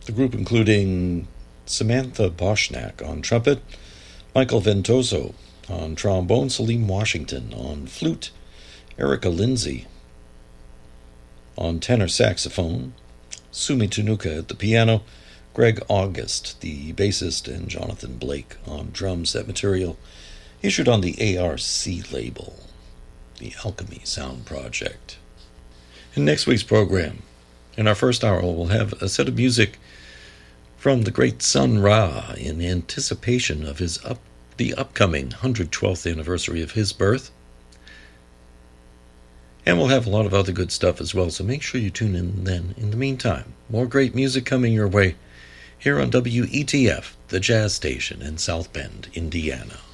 The group including Samantha Boschnack on trumpet, Michael Ventoso on trombone, Salim Washington on flute, Erica Lindsay on tenor saxophone, Sumi Tunuka at the piano, Greg August, the bassist, and Jonathan Blake on drums. That material issued on the ARC label, the Alchemy Sound Project. In next week's program, in our first hour, we'll have a set of music from the great Sun Ra in anticipation of the upcoming 112th anniversary of his birth. And we'll have a lot of other good stuff as well, so make sure you tune in then. In the meantime, more great music coming your way here on WETF, the jazz station in South Bend, Indiana.